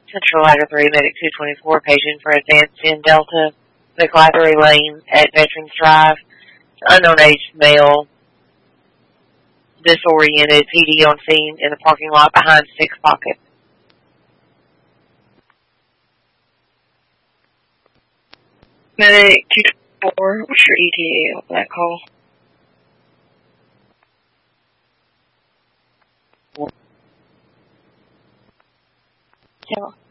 Central Ladder 3, Medic 224, paging for advanced in Delta, McLathery Lane at Veterans Drive. Unknown aged male, disoriented, PD on scene in the parking lot behind Six Pocket. Medic 224, what's your ETA on that call? Yeah.